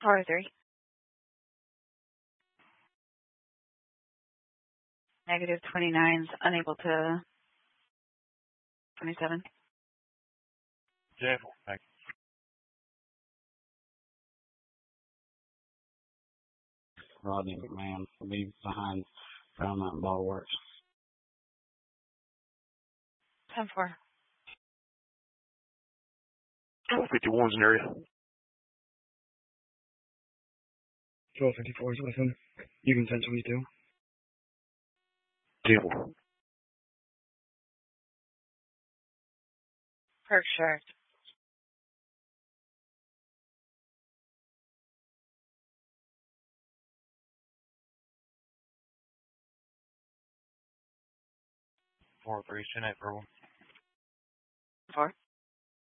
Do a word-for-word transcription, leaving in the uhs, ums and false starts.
Power three. Negative twenty-nine's unable to twenty-seven. Javel, thank you. Rodney McMahon will be behind Round Mountain Ball Works. ten four. twelve fifty-one's in area. twelve fifty-four is with him. You can ten twenty-two. Javel. Berkshire. four three, ten eight, verbal. Four.